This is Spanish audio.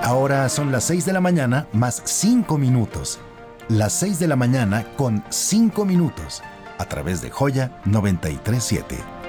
Ahora son las 6 de la mañana más 5 minutos. Las 6 de la mañana con 5 minutos. A través de Joya 93.7.